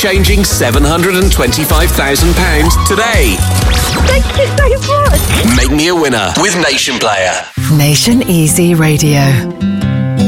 life-changing £725,000 today. Thank you so much. Make me a winner with Nation Player. Nation Easy Radio.